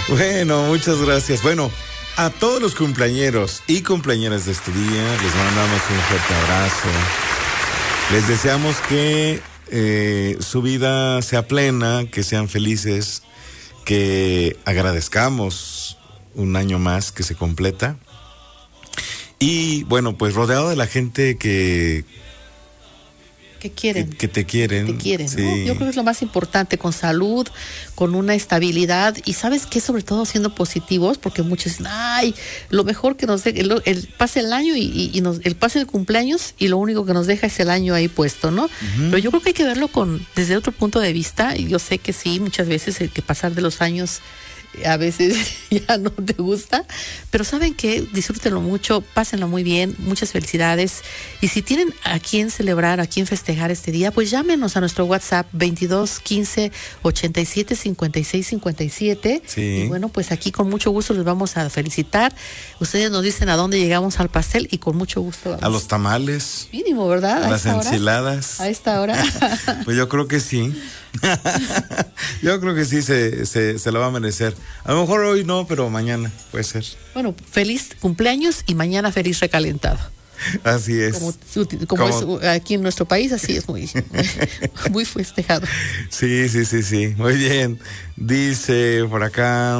Bueno, muchas gracias. Bueno, a todos los cumpleañeros y cumpleañeras de este día, les mandamos un fuerte abrazo. Les deseamos que su vida sea plena, que sean felices, que agradezcamos un año más que se completa. Y bueno, pues rodeado de la gente que quieren. Que te quieren. Te quieren, sí. ¿no? Yo creo que es lo más importante, con salud, con una estabilidad. Y ¿sabes qué? Sobre todo siendo positivos, porque muchos dicen, ay, lo mejor que nos deja, pase el año y el pase el cumpleaños y lo único que nos deja es el año ahí puesto, ¿no? Uh-huh. Pero yo creo que hay que verlo desde otro punto de vista. Y yo sé que sí, muchas veces el que pasar de los años a veces ya no te gusta, pero saben que disfrútenlo mucho, pásenlo muy bien, muchas felicidades. Y si tienen a quién celebrar, a quién festejar este día, pues llámenos a nuestro WhatsApp 22 15 87 56 57. Sí. Y bueno, pues aquí con mucho gusto les vamos a felicitar. Ustedes nos dicen a dónde llegamos al pastel y con mucho gusto vamos. A los tamales. Mínimo, ¿verdad? A las enchiladas. A esta hora. Pues yo creo que sí. Yo creo que sí se lo va a merecer. A lo mejor hoy no, pero mañana puede ser. Bueno, feliz cumpleaños y mañana feliz recalentado. Así es. Como es aquí en nuestro país, así es muy festejado. Sí. Muy bien. Dice por acá,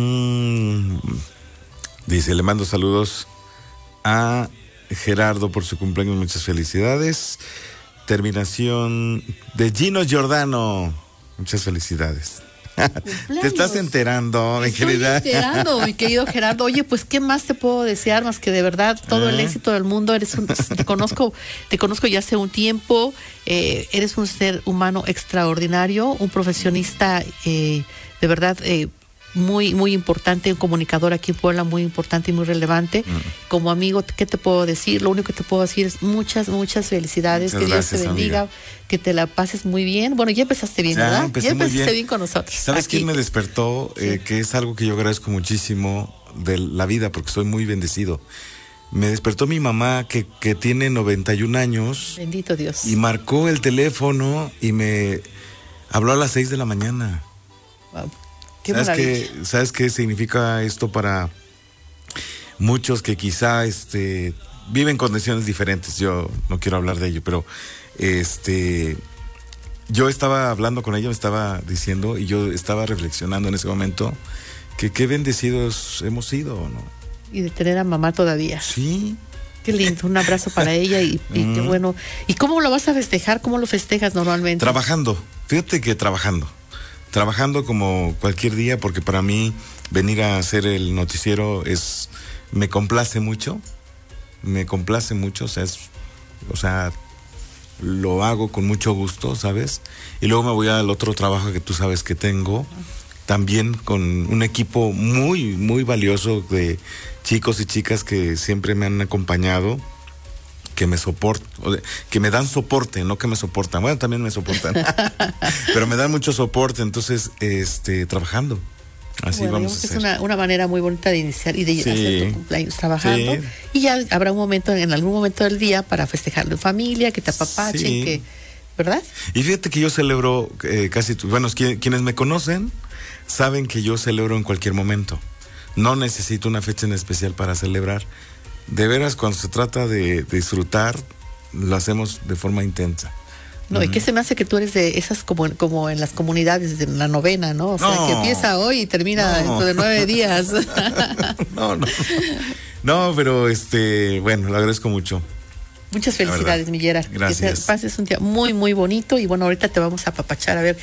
dice, le mando saludos a Gerardo por su cumpleaños, muchas felicidades. Terminación de Gino Giordano. Muchas felicidades. Te estás enterando, mi querida. Estoy enterando, mi querido Gerardo. Oye, pues, ¿qué más te puedo desear más que de verdad todo el éxito del mundo? Te conozco ya hace un tiempo. Eres un ser humano extraordinario, un profesionista de verdad muy, muy importante, un comunicador aquí en Puebla muy importante y muy relevante. Como amigo, ¿qué te puedo decir? Lo único que te puedo decir es muchas felicidades, que Dios te bendiga, amiga. Que te la pases muy bien. Bueno, ya empezaste bien, ¿verdad? Ya empezaste bien con nosotros. ¿Sabes quién me despertó? Sí. Que es algo que yo agradezco muchísimo de la vida, porque soy muy bendecido. Me despertó mi mamá, que tiene 91 años. Bendito Dios. Y marcó el teléfono y me habló a las 6 de la mañana. Wow. ¿Sabes qué significa esto para muchos que quizá viven condiciones diferentes? Yo no quiero hablar de ello, pero yo estaba hablando con ella, me estaba diciendo, y yo estaba reflexionando en ese momento que qué bendecidos hemos sido, ¿no? Y de tener a mamá todavía. Sí. Qué lindo, un abrazo para ella y qué bueno. ¿Y cómo lo vas a festejar? ¿Cómo lo festejas normalmente? Trabajando, fíjate que trabajando como cualquier día, porque para mí venir a hacer el noticiero me complace mucho, o sea, lo hago con mucho gusto, ¿sabes? Y luego me voy al otro trabajo que tú sabes que tengo, también con un equipo muy, muy valioso de chicos y chicas que siempre me han acompañado, que me soportan, que me dan soporte, no que me soportan. Bueno, también me soportan, pero me dan mucho soporte. Entonces, trabajando. Así vamos a hacer. Es una manera muy bonita de iniciar y de hacer tu cumpleaños trabajando. Sí. Y ya habrá un momento, en algún momento del día, para festejarlo en familia, que te apapachen, ¿verdad? Y fíjate que yo celebro quienes me conocen saben que yo celebro en cualquier momento. No necesito una fecha en especial para celebrar. De veras, cuando se trata de disfrutar, lo hacemos de forma intensa. No, ¿y qué se me hace que tú eres de esas como en las comunidades de la novena, ¿no? O sea, que empieza hoy y termina dentro de 9 días. No, pero bueno, lo agradezco mucho. Muchas felicidades, mi Gerard. Gracias. Que te pases un día muy, muy bonito y bueno, ahorita te vamos a apapachar a ver